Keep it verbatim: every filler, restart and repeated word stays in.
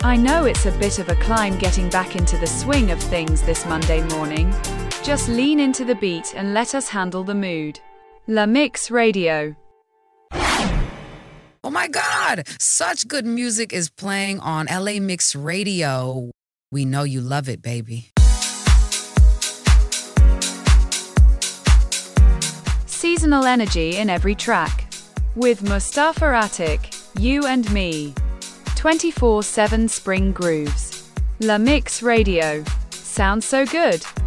I know it's a bit of a climb getting back into the swing of things this Monday morning. Just lean into the beat and let us handle the mood. La Mix Radio. Oh my God, such good music is playing on L A Mix Radio. We know you love it, baby. Seasonal energy in every track. With Mustafa Atik, You and Me. twenty-four seven spring grooves. La Mix Radio. Sounds so good.